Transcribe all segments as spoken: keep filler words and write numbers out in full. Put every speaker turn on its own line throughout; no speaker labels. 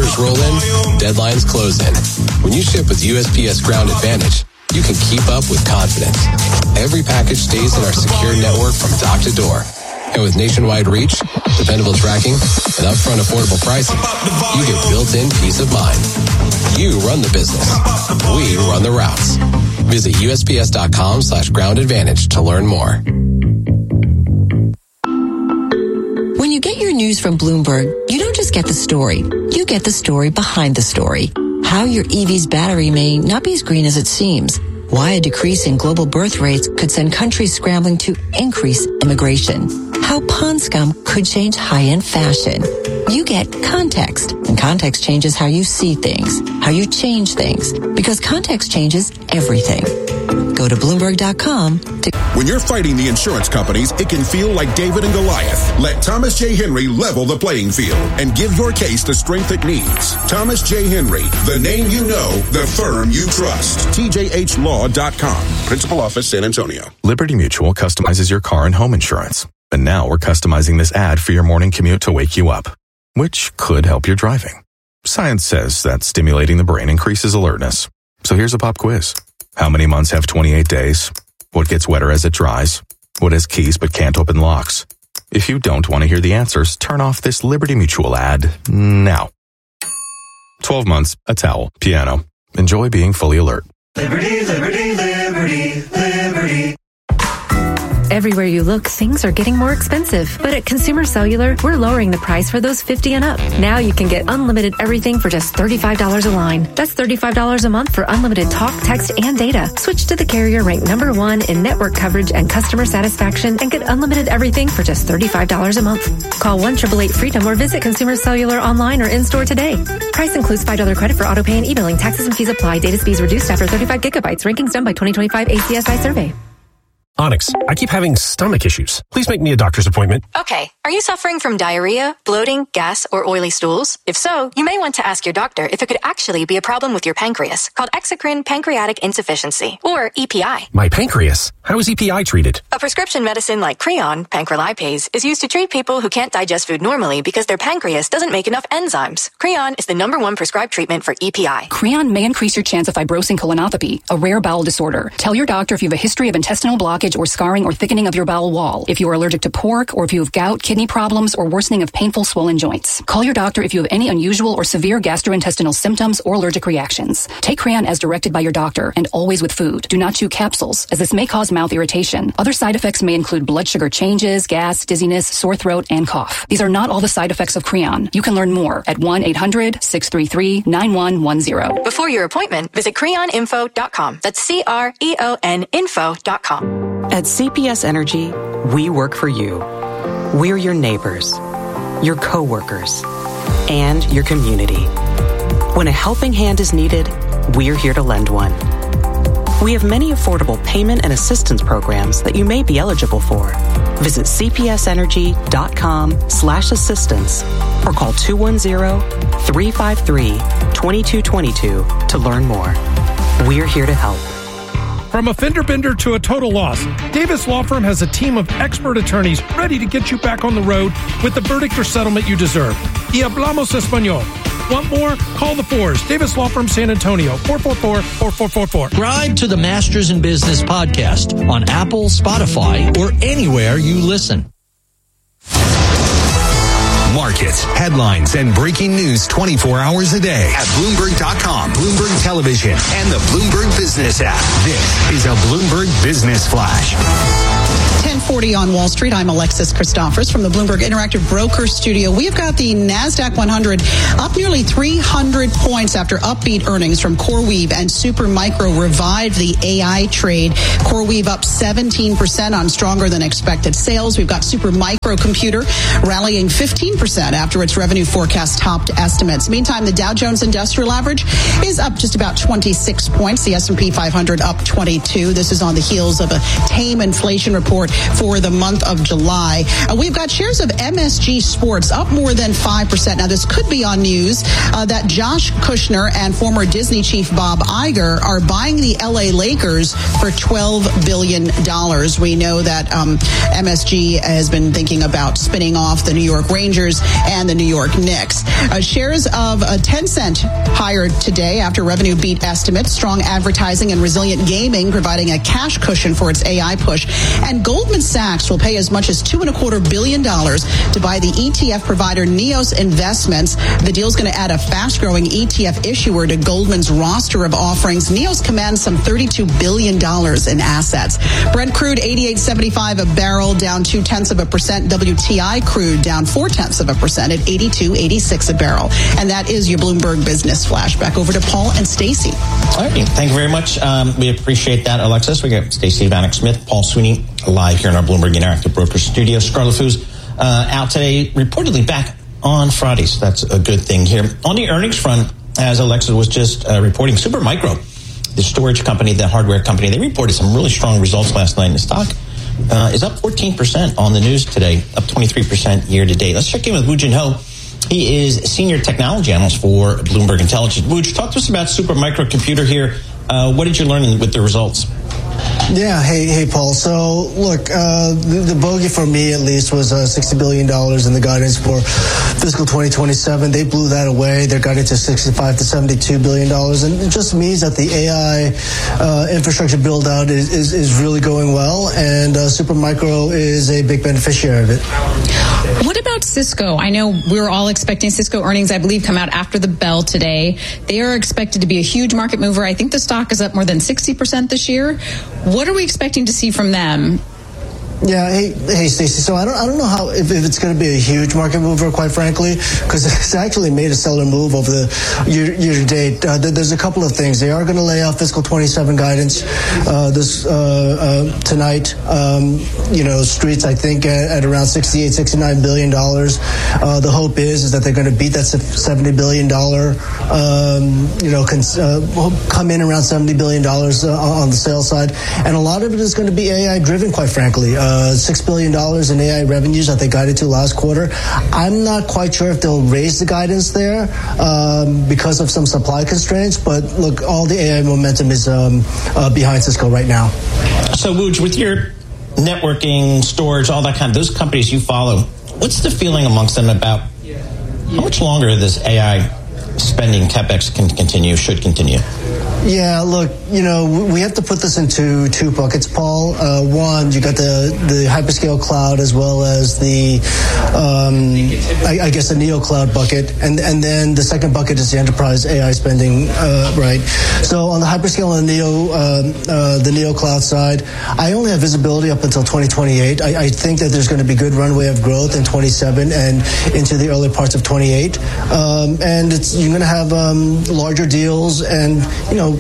orders roll in, deadlines close in. When you ship with U S P S Ground Advantage, you can keep up with confidence. Every package stays in our secure network from dock to door. And with nationwide reach, dependable tracking, and upfront affordable pricing, you get built-in peace of mind. You run the business. We run the routes. Visit USPS.com slash ground advantage to learn more.
When you get your news from Bloomberg, you don't just get the story. You get the story behind the story. How your E V's battery may not be as green as it seems. Why a decrease in global birth rates could send countries scrambling to increase immigration. How pond scum could change high-end fashion. You get context, and context changes how you see things, how you change things, because context changes everything. Go to Bloomberg dot com to...
When you're fighting the insurance companies, it can feel like David and Goliath. Let Thomas J. Henry level the playing field and give your case the strength it needs. Thomas J. Henry, the name you know, the firm you trust. T J H law dot com. Principal Office, San Antonio.
Liberty Mutual customizes your car and home insurance. And now we're customizing this ad for your morning commute to wake you up, which could help your driving. Science says that stimulating the brain increases alertness. So here's a pop quiz. How many months have twenty-eight days? What gets wetter as it dries? What has keys but can't open locks? If you don't want to hear the answers, turn off this Liberty Mutual ad now. twelve months, a towel, piano. Enjoy being fully alert.
Liberty, liberty, liberty, liberty.
Everywhere you look, things are getting more expensive. But at Consumer Cellular, we're lowering the price for those fifty and up. Now you can get unlimited everything for just thirty-five dollars a line. That's thirty-five dollars a month for unlimited talk, text, and data. Switch to the carrier ranked number one in network coverage and customer satisfaction and get unlimited everything for just thirty-five dollars a month. Call one eight eight eight freedom or visit Consumer Cellular online or in-store today. Price includes five dollars credit for auto pay and e-billing. Taxes and fees apply. Data speeds reduced after thirty-five gigabytes. Rankings done by twenty twenty-five A C S I survey.
Onyx, I keep having stomach issues. Please make me a doctor's appointment.
Okay. Are you suffering from diarrhea, bloating, gas, or oily stools? If so, you may want to ask your doctor if it could actually be a problem with your pancreas, called exocrine pancreatic insufficiency, or E P I.
My pancreas? How is E P I treated?
A prescription medicine like Creon, pancrelipase, is used to treat people who can't digest food normally because their pancreas doesn't make enough enzymes. Creon is the number one prescribed treatment for E P I.
Creon may increase your chance of fibrosing colonopathy, a rare bowel disorder. Tell your doctor if you have a history of intestinal blockage or scarring or thickening of your bowel wall, if you are allergic to pork, or if you have gout, kidney problems, or worsening of painful swollen joints. Call your doctor if you have any unusual or severe gastrointestinal symptoms or allergic reactions. Take Creon as directed by your doctor and always with food. Do not chew capsules, as this may cause mouth irritation. Other side effects may include blood sugar changes, gas, dizziness, sore throat, and cough. These are not all the side effects of Creon. You can learn more at one eight hundred six three three nine one one zero.
Before your appointment, visit creon info dot com. That's C R E O N info dot com.
At C P S Energy, we work for you. We're your neighbors, your coworkers, and your community. When a helping hand is needed, we're here to lend one. We have many affordable payment and assistance programs that you may be eligible for. Visit cpsenergy.com slash assistance or call two one zero, three five three, two two two two to learn more. We're here to help.
From a fender bender to a total loss, Davis Law Firm has a team of expert attorneys ready to get you back on the road with the verdict or settlement you deserve. Y hablamos español. Want more? Call the Fours. Davis Law Firm San Antonio, four four four, four four four four.
Subscribe to the Masters in Business podcast on Apple, Spotify, or anywhere you listen.
Markets, headlines, and breaking news twenty-four hours a day at Bloomberg dot com, Bloomberg Television, and the Bloomberg Business app. This is a Bloomberg Business Flash.
ten forty on Wall Street. I'm Alexis Christophers from the Bloomberg Interactive Broker Studio. We've got the NASDAQ one hundred up nearly three hundred points after upbeat earnings from CoreWeave and Supermicro revived the A I trade. CoreWeave up seventeen percent on stronger than expected sales. We've got Supermicro Computer rallying fifteen percent after its revenue forecast topped estimates. Meantime, the Dow Jones Industrial Average is up just about twenty-six points. The S and P five hundred up twenty-two. This is on the heels of a tame inflation report report for the month of July. Uh, we've got shares of M S G Sports up more than five percent. Now, this could be on news uh, that Josh Kushner and former Disney chief Bob Iger are buying the L A Lakers for twelve billion dollars. We know that um, M S G has been thinking about spinning off the New York Rangers and the New York Knicks. Uh, shares of uh, Tencent higher today after revenue beat estimates, strong advertising and resilient gaming providing a cash cushion for its A I push. And Goldman Sachs will pay as much as two and a quarter billion dollars to buy the E T F provider Neos Investments. The deal is going to add a fast-growing E T F issuer to Goldman's roster of offerings. Neos commands some thirty-two billion dollars in assets. Brent crude eighty-eight seventy-five a barrel, down two tenths of a percent. W T I crude down four tenths of a percent at eighty-two eighty-six a barrel. And that is your Bloomberg Business Flash. Back over to Paul and Stacey.
All right, thank you very much. Um, we appreciate that, Alexis. We got Stacey Vanek Smith, Paul Sweeney, live here in our Bloomberg Interactive Brokers studio. Scarlet Foods uh, out today, reportedly back on Friday, so that's a good thing here. On the earnings front, as Alexis was just uh, reporting, Supermicro, the storage company, the hardware company, they reported some really strong results last night. The stock uh, is up fourteen percent on the news today, up twenty-three percent year to date. Let's check in with Woo Jin Ho. He is Senior Technology Analyst for Bloomberg Intelligence. Woo, talk to us about Supermicro Computer here. Uh, what did you learn with the results?
Yeah, hey, hey, Paul. So, look, uh, the, the bogey for me, at least, was uh, sixty billion dollars in the guidance for fiscal twenty twenty-seven. They blew that away. They're guided to sixty-five to seventy-two billion dollars. And it just means that the A I uh, infrastructure build-out is, is, is really going well, and uh, Supermicro is a big beneficiary of it.
What about Cisco? I know we were all expecting Cisco earnings, I believe, come out after the bell today. They are expected to be a huge market mover. I think the stock is up more than sixty percent this year. What are we expecting to see from them?
Yeah, hey, hey, Stacey. So I don't, I don't know how if, if it's going to be a huge market mover, quite frankly, because it's actually made a stellar move over the year, year to date. Uh, there's a couple of things. They are going to lay out fiscal twenty-seven guidance uh, this uh, uh, tonight. Um, you know, streets I think at, at around sixty-eight, sixty-nine billion dollars. Uh, the hope is is that they're going to beat that seventy billion dollar. Um, you know, cons- uh, come in around seventy billion dollars uh, on the sales side, and a lot of it is going to be A I driven, quite frankly. Uh, Uh, six billion dollars in A I revenues that they guided to last quarter. I'm not quite sure if they'll raise the guidance there um, because of some supply constraints, but look, all the A I momentum is um, uh, behind Cisco right now.
So, Wooj, with your networking, storage, all that kind of, those companies you follow, what's the feeling amongst them about how much longer this A I spending CapEx can continue, should continue?
Yeah, look, you know, we have to put this into two buckets, Paul. Uh, one, you got the, the hyperscale cloud as well as the, um, I, I guess, the neo cloud bucket. And and then the second bucket is the enterprise A I spending, uh, right? So on the hyperscale and the neo, uh, uh, the neo cloud side, I only have visibility up until twenty twenty-eight. I, I think that there's going to be good runway of growth in twenty-seven and into the early parts of twenty-eight. Um, and it's, you're going to have um, larger deals and, you know,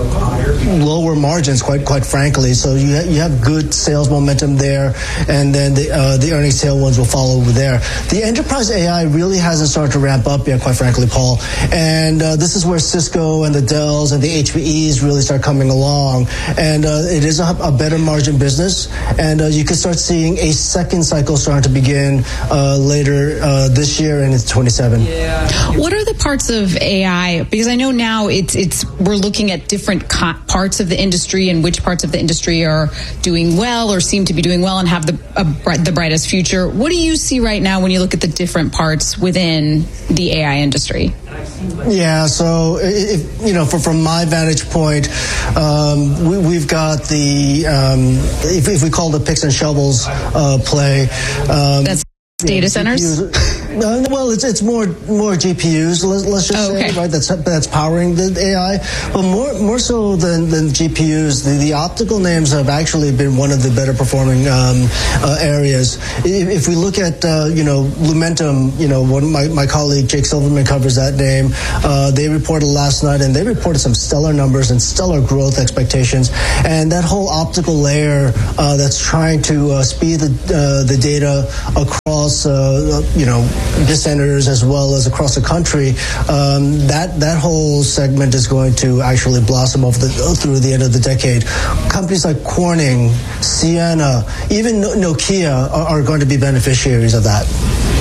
lower margins, quite quite frankly. So you ha- you have good sales momentum there, and then the uh, the earnings tailwinds will follow over there. The enterprise A I really hasn't started to ramp up yet, quite frankly, Paul. And uh, this is where Cisco and the Dells and the H P Es really start coming along. And uh, it is a, a better margin business, and uh, you can start seeing a second cycle starting to begin uh, later uh, this year and into twenty-seven.
Yeah. What are the parts of A I? Because I know now it's it's we're looking at different co- parts of the industry and which parts of the industry are doing well or seem to be doing well and have the uh, bright, the brightest future. What do you see right now when you look at the different parts within the A I industry?
Yeah, so if, you know, from from my vantage point, um, we, we've got the um, if, if we call the picks and shovels uh, play. Um,
That's data centers.
Uh, well, it's it's more more G P Us. Let's, let's just oh, okay. say, right? That's that's powering the A I, but more more so than, than G P Us, the, the optical names have actually been one of the better performing um, uh, areas. If, if we look at uh, you know Lumentum, you know one my my colleague Jake Silverman covers that name. Uh, they reported last night, and they reported some stellar numbers and stellar growth expectations. And that whole optical layer uh, that's trying to uh, speed the uh, the data across uh, you know. disaggregated centers as well as across the country, um, that that whole segment is going to actually blossom over the, through the end of the decade. Companies like Corning, Ciena, even Nokia are, are going to be beneficiaries of that.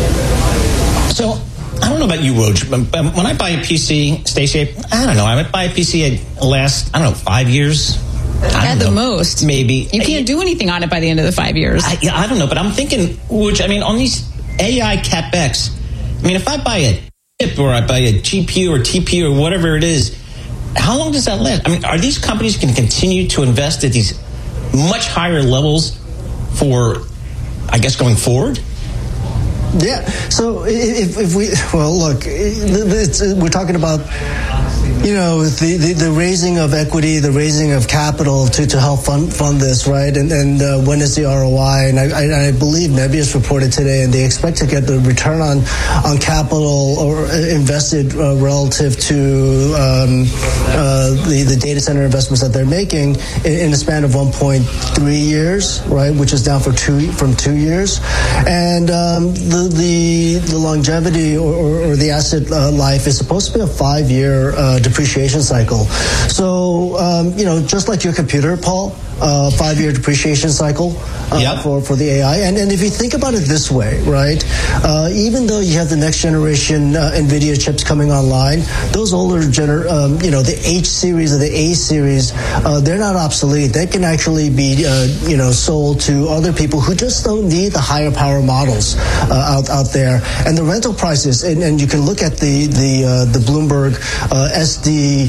So, I don't know about you, Woj, but when I buy a P C, Stacey, I don't know, I would buy a P C that lasts, I don't know, five years?
At the most.
Maybe.
You can't do anything on it by the end of the five years.
I, I don't know, but I'm thinking, Woj, I mean, on these A I CapEx, I mean, if I buy a chip or I buy a G P U or T P U or whatever it is, how long does that last? I mean, are these companies going to continue to invest at these much higher levels for, I guess, going forward?
Yeah. So if, if we, well, look, it's, we're talking about, you know, the, the, the raising of equity, the raising of capital to, to help fund fund this, right? And and uh, when is the R O I? And I, I, I believe Nebius reported today, and they expect to get the return on on capital or invested uh, relative to um, uh, the the data center investments that they're making in, in a span of one point three years, right? Which is down for two from two years, and um, the the the longevity or, or, or the asset uh, life is supposed to be a five year uh, depreciation cycle. So, um, you know, just like your computer, Paul, uh, five-year depreciation cycle uh, yep. for, for the A I. And, and if you think about it this way, right, uh, even though you have the next generation uh, NVIDIA chips coming online, those older, gener- um, you know, the H series or the A series, uh, they're not obsolete. They can actually be, uh, you know, sold to other people who just don't need the higher power models uh, out, out there. And the rental prices, and, and you can look at the, the, uh, the Bloomberg uh, S D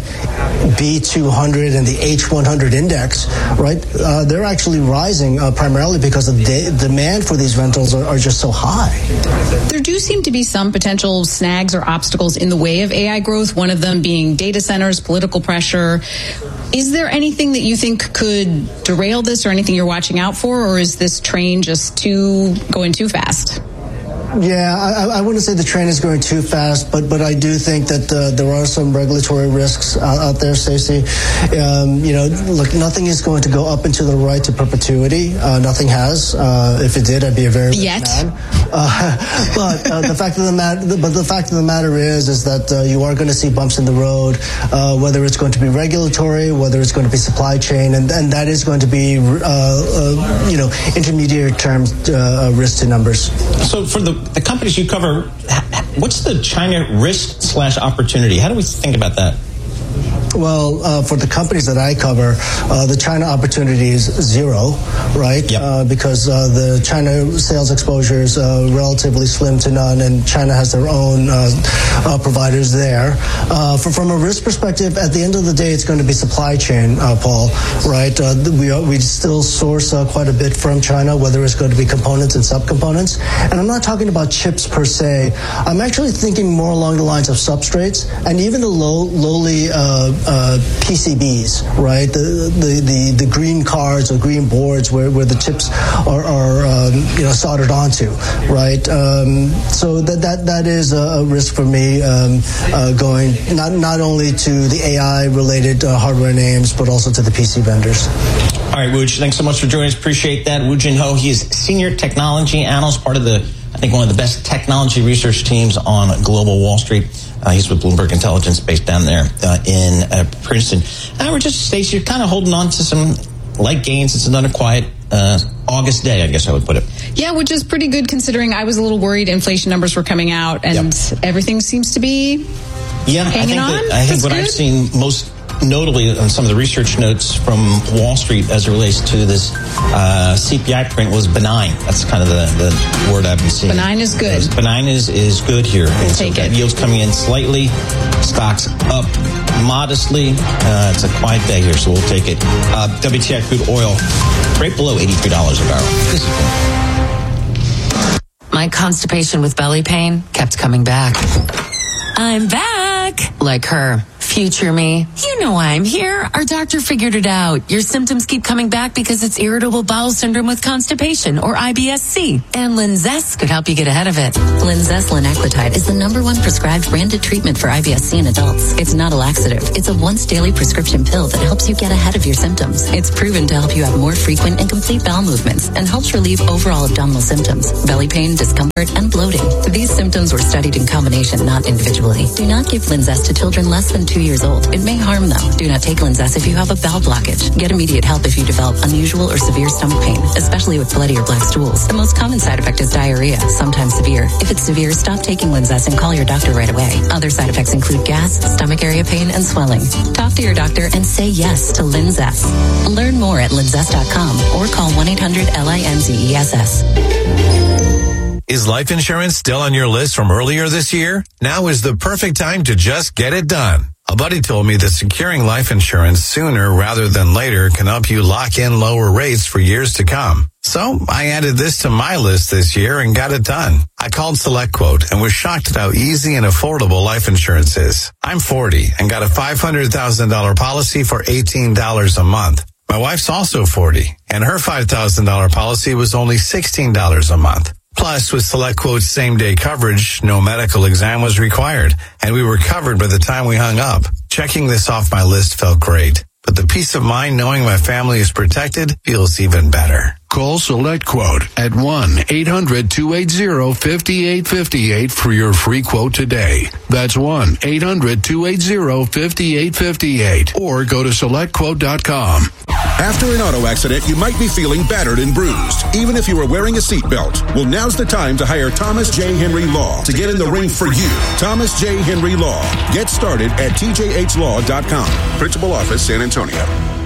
B two hundred and the H one hundred index, right? Uh, they're actually rising uh, primarily because the de- demand for these rentals are, are just so high.
There do seem to be some potential snags or obstacles in the way of A I growth, one of them being data centers, political pressure. Is there anything that you think could derail this or anything you're watching out for, or is this train just too going too fast?
Yeah, I, I wouldn't say the train is going too fast, but but I do think that uh, there are some regulatory risks out, out there, Stacey. Um, you know, look, nothing is going to go up into the right to perpetuity. Uh, nothing has. Uh, if it did, I'd be a very rich
Yet.
man. Uh, but uh, the fact of the matter, but the fact of the matter is, is that uh, you are going to see bumps in the road, uh, whether it's going to be regulatory, whether it's going to be supply chain, and, and that is going to be, uh, uh, you know, intermediate term uh, risk to numbers.
So for the The companies you cover, what's the China risk slash opportunity? How do we think about that?
Well, uh, for the companies that I cover, uh, the China opportunity is zero, right? Yep. Uh, because uh, the China sales exposure is uh, relatively slim to none, and China has their own uh, uh, providers there. Uh, for, from a risk perspective, at the end of the day, it's going to be supply chain, uh, Paul, right? Uh, we we still source uh, quite a bit from China, whether it's going to be components and subcomponents. And I'm not talking about chips per se. I'm actually thinking more along the lines of substrates and even the low, lowly uh, Uh, P C Bs, right? The, the the the green cards or green boards where, where the chips are, are um, you know soldered onto, right? Um, so that that that is a risk for me um, uh, going not not only to the A I related uh, hardware names but also to the P C vendors.
All right, Woj, thanks so much for joining us. Appreciate that. Woo Jin Ho, he is senior technology analyst, part of the I think one of the best technology research teams on global Wall Street. Uh, he's with Bloomberg Intelligence, based down there uh, in uh, Princeton. And we're just, Stacey, you're kind of holding on to some light gains. It's another quiet uh, August day, I guess I would put it.
Yeah, which is pretty good considering I was a little worried inflation numbers were coming out, and yep. everything seems to be
yeah,
hanging
I think
on.
That, I think
That's
what
good.
I've seen most notably on some of the research notes from Wall Street as it relates to this uh, C P I print was benign. That's kind of the, the word I've been seeing.
Benign is good.
So benign is, is good here.
We'll
and
take
so
it.
Yields coming in slightly. Stocks up modestly. Uh, it's a quiet day here, so we'll take it. Uh, W T I crude oil right below eighty-three dollars a barrel. This is good.
My constipation with belly pain kept coming back. I'm back. Like her. Future me. You know I'm here. Our doctor figured it out. Your symptoms keep coming back because it's irritable bowel syndrome with constipation, or I B S C. And Linzess could help you get ahead of it.
Linzess linaclotide is the number one prescribed branded treatment for I B S C in adults. It's not a laxative. It's a once daily prescription pill that helps you get ahead of your symptoms. It's proven to help you have more frequent and complete bowel movements and helps relieve overall abdominal symptoms, belly pain, discomfort, and bloating. These symptoms were studied in combination, not individually. Do not give Linzess to children less than two years old. It may harm them. Do not take Linzess if you have a bowel blockage. Get immediate help if you develop unusual or severe stomach pain, especially with bloody or black stools. The most common side effect is diarrhea, sometimes severe. If it's severe, stop taking Linzess and call your doctor right away. Other side effects include gas, stomach area pain, and swelling. Talk to your doctor and say yes to Linzess. Learn more at linzess dot com or call one eight hundred L I N Z E S S.
Is life insurance still on your list from earlier this year? Now is the perfect time to just get it done. A buddy told me that securing life insurance sooner rather than later can help you lock in lower rates for years to come. So I added this to my list this year and got it done. I called SelectQuote and was shocked at how easy and affordable life insurance is. I'm forty and got a five hundred thousand dollars policy for eighteen dollars a month. My wife's also forty and her five thousand dollars policy was only sixteen dollars a month. Plus, with SelectQuote's same-day coverage, no medical exam was required, and we were covered by the time we hung up. Checking this off my list felt great, but the peace of mind knowing my family is protected feels even better.
Call SelectQuote at one eight hundred two eight zero five eight five eight for your free quote today. That's one eight hundred two eight zero five eight five eight or go to select quote dot com.
After an auto accident, you might be feeling battered and bruised, even if you were wearing a seatbelt. Well, now's the time to hire Thomas J. Henry Law to get in the ring for you. Thomas J. Henry Law. Get started at T J H law dot com. Principal Office, San Antonio.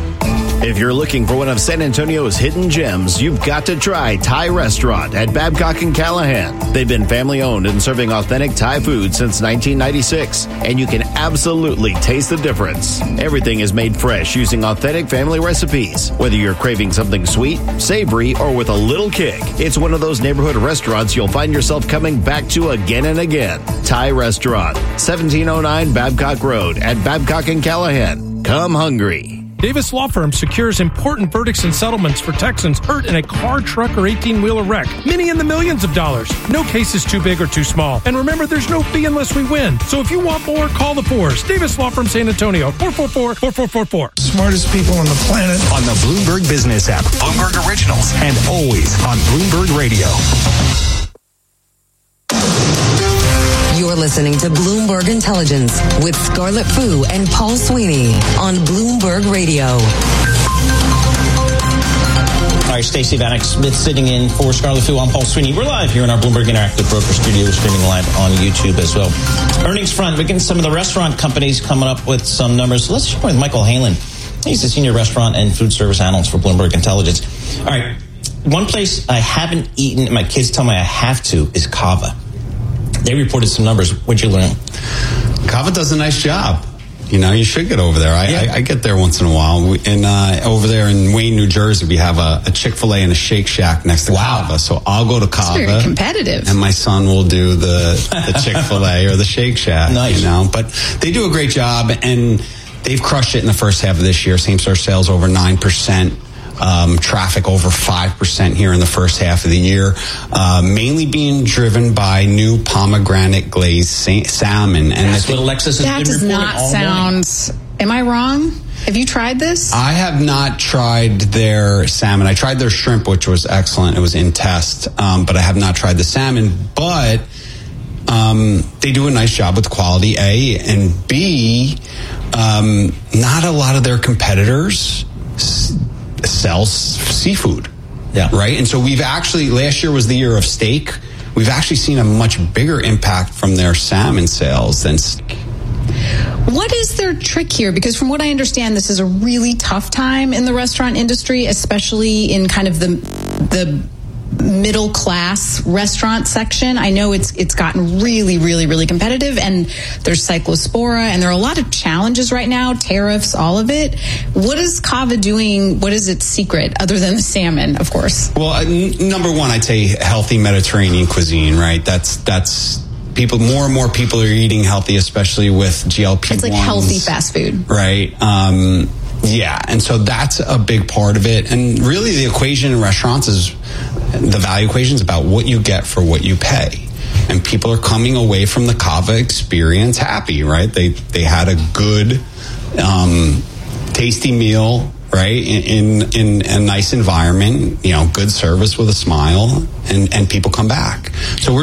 If you're looking for one of San Antonio's hidden gems, you've got to try Thai Restaurant at Babcock and Callahan. They've been family-owned and serving authentic Thai food since nineteen ninety-six, and you can absolutely taste the difference. Everything is made fresh using authentic family recipes. Whether you're craving something sweet, savory, or with a little kick, it's one of those neighborhood restaurants you'll find yourself coming back to again and again. Thai Restaurant, seventeen oh nine Babcock Road at Babcock and Callahan. Come hungry.
Davis Law Firm secures important verdicts and settlements for Texans hurt in a car, truck, or eighteen-wheeler wreck. Many in the millions of dollars. No case is too big or too small. And remember, there's no fee unless we win. So if you want more, call the fours. Davis Law Firm San Antonio, four four four, four four four four.
Smartest people on the planet. On the Bloomberg Business app, Bloomberg Originals, and always on Bloomberg Radio.
You're listening to Bloomberg Intelligence with Scarlett Fu and Paul Sweeney on Bloomberg Radio.
All right, Stacey Vanek Smith sitting in for Scarlett Fu. I'm Paul Sweeney. We're live here in our Bloomberg Interactive Broker Studio. We're streaming live on YouTube as well. Earnings front, we're getting some of the restaurant companies coming up with some numbers. So let's start with Michael Halen. He's the senior restaurant and food service analyst for Bloomberg Intelligence. All right, one place I haven't eaten, and my kids tell me I have to, is Cava. They reported some numbers. What'd you learn?
Cava does a nice job. You know, you should get over there. I, yeah. I, I get there once in a while. We, and uh, over there in Wayne, New Jersey, we have a, a Chick-fil-A and a Shake Shack next to wow. Cava. So I'll go to Cava.
It's very competitive.
And my son will do the, the Chick-fil-A or the Shake Shack.
Nice.
You know, but they do a great job, and they've crushed it in the first half of this year. Same-store sales over nine percent. Um, traffic over five percent here in the first half of the year, uh, mainly being driven by new pomegranate glazed sa- salmon. And
that's what Alexis has
that
been
does not sound, morning. Am I wrong? Have you tried this?
I have not tried their salmon. I tried their shrimp, which was excellent. It was in test, um, but I have not tried the salmon. But um, they do a nice job with quality, A, and B, um, not a lot of their competitors sells seafood.
Yeah.
Right? And so we've actually, last year was the year of steak. We've actually seen a much bigger impact from their salmon sales than steak.
What is their trick here? Because from what I understand, this is a really tough time in the restaurant industry, especially in kind of the the middle class restaurant section. I know it's it's gotten really, really, really competitive, and there's cyclospora, and there are a lot of challenges right now, tariffs, all of it. What is Cava doing? What is its secret, other than the salmon, of course?
Well, uh, n- number one, I'd say healthy Mediterranean cuisine, right? That's that's people, more and more people are eating healthy, especially with G L P one s.
It's like healthy fast food.
Right. Um, yeah. And so that's a big part of it. And really the equation in restaurants is, the value equation is about what you get for what you pay. And people are coming away from the Cava experience happy, right? They, they had a good, um, tasty meal, right? In, in, in a nice environment, you know, good service with a smile, and, and people come back. So we're